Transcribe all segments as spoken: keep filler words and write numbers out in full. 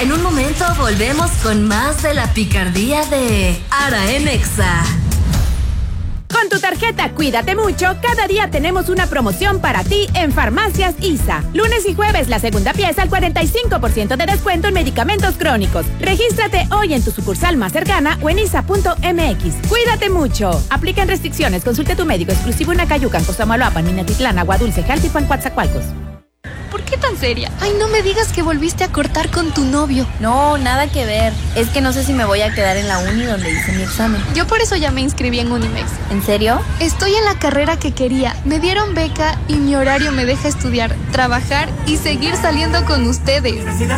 En un momento volvemos con más de la picardía de Ara en Exa. Con tu tarjeta Cuídate Mucho, cada día tenemos una promoción para ti en Farmacias I S A. Lunes y jueves, la segunda pieza al cuarenta y cinco por ciento de descuento en medicamentos crónicos. Regístrate hoy en tu sucursal más cercana o en isa punto eme equis. Cuídate Mucho. Aplican restricciones. Consulte a tu médico exclusivo en Acayucan, Cosamaloapan, Minatitlán, Agua Dulce, Jaltipan, Coatzacoalcos. ¿Por qué tan seria? Ay, no me digas que volviste a cortar con tu novio. No, nada que ver. Es que no sé si me voy a quedar en la uni donde hice mi examen. Yo por eso ya me inscribí en Unimex. ¿En serio? Estoy en la carrera que quería. Me dieron beca y mi horario me deja estudiar, trabajar y seguir saliendo con ustedes.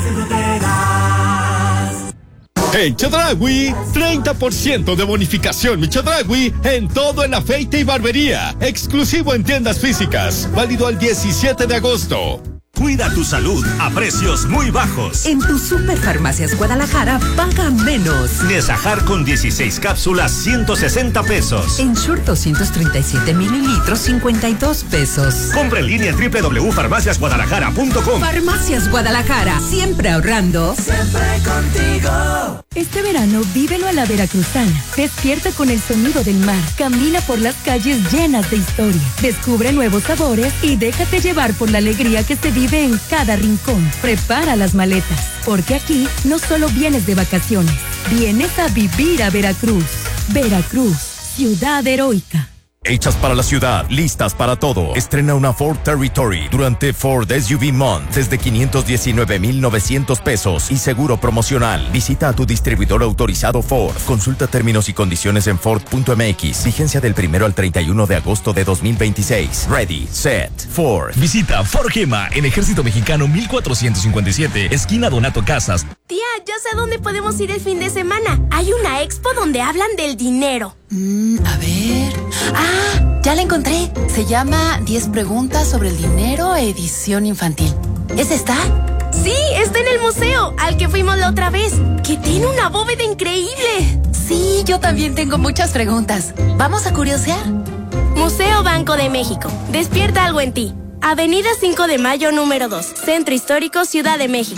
En Chedraui, treinta por ciento de bonificación mi Chedraui en todo el afeite y barbería. Exclusivo en tiendas físicas. Válido al diecisiete de agosto. Cuida tu salud a precios muy bajos. En tu Superfarmacias Guadalajara paga menos. Nesajar con dieciséis cápsulas, ciento sesenta pesos. En Shure doscientos treinta y siete mililitros, cincuenta y dos pesos. Compra en línea en doble u doble u doble u punto farmacias guadalajara punto com. Farmacias Guadalajara, siempre ahorrando. Siempre contigo. Este verano vívelo a la veracruzana. Despierta con el sonido del mar. Camina por las calles llenas de historia. Descubre nuevos sabores y déjate llevar por la alegría que se vive en cada rincón. Prepara las maletas, porque aquí no solo vienes de vacaciones, vienes a vivir a Veracruz. Veracruz, ciudad heroica. Hechas para la ciudad, listas para todo. Estrena una Ford Territory durante Ford S U V Month desde quinientos diecinueve mil novecientos pesos y seguro promocional. Visita a tu distribuidor autorizado Ford. Consulta términos y condiciones en Ford punto eme equis. Vigencia del primero al treinta y uno de agosto de dos mil veintiséis. Ready, set, Ford. Visita Ford Gema en Ejército Mexicano mil cuatrocientos cincuenta y siete, esquina Donato Casas. Tía, yo sé dónde podemos ir el fin de semana. Hay una expo donde hablan del dinero. Mm, a ver... ¡Ah! Ya la encontré. Se llama diez preguntas sobre el dinero, edición infantil. ¿Es esta? Sí, está en el museo, al que fuimos la otra vez, que tiene una bóveda increíble. Sí, yo también tengo muchas preguntas. ¿Vamos a curiosear? Museo Banco de México. Despierta algo en ti. Avenida cinco de mayo número dos, Centro Histórico, Ciudad de México.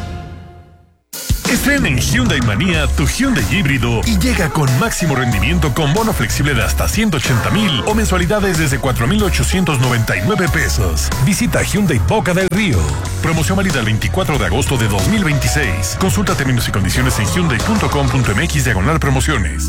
Estrena en Hyundai Manía tu Hyundai híbrido y llega con máximo rendimiento con bono flexible de hasta ciento ochenta mil o mensualidades desde cuatro mil ochocientos noventa y nueve pesos. Visita Hyundai Boca del Río. Promoción válida el veinticuatro de agosto de dos mil veintiséis. Consulta términos y condiciones en hyundai punto com punto eme equis diagonal promociones.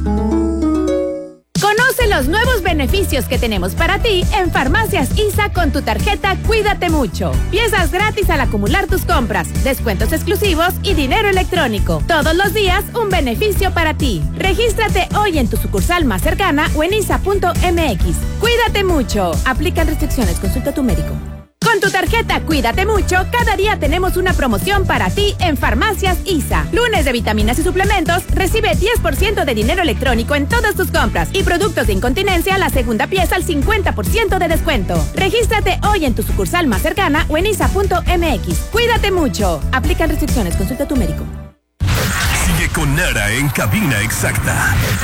Conoce los nuevos beneficios que tenemos para ti en Farmacias I S A con tu tarjeta Cuídate Mucho. Piezas gratis al acumular tus compras, descuentos exclusivos y dinero electrónico. Todos los días un beneficio para ti. Regístrate hoy en tu sucursal más cercana o en isa punto eme equis. Cuídate Mucho. Aplican restricciones. Consulta a tu médico. Con tu tarjeta Cuídate Mucho, cada día tenemos una promoción para ti en Farmacias I S A. Lunes de vitaminas y suplementos, recibe diez por ciento de dinero electrónico en todas tus compras y productos de incontinencia, la segunda pieza al cincuenta por ciento de descuento. Regístrate hoy en tu sucursal más cercana o en isa punto eme equis. Cuídate Mucho. Aplican restricciones. Consulta a tu médico. Sigue con Nara en Cabina Exacta.